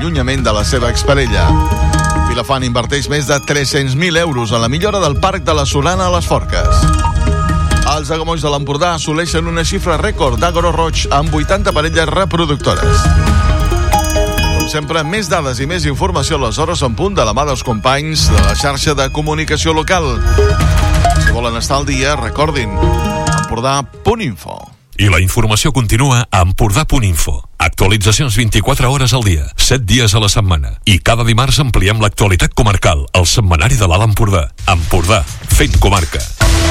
l'allunyament de la seva exparella. Vilafant inverteix més de 300.000 euros a la millora del Parc de la Solana a les Forques. Els aiguamolls de l'Empordà assoleixen una xifra rècord d'àgoro roig amb 80 parelles reproductores. Com sempre, més dades i més informació a les hores en punt de la mà dels companys de la xarxa de comunicació local. Si volen estar al dia, recordin empordà.info. I la informació continua a empordà.info. Actualitzacions 24 hores al dia, 7 dies a la setmana. I cada dimarts ampliem l'actualitat comarcal, al setmanari de l'Alt Empordà. Empordà, fent comarca.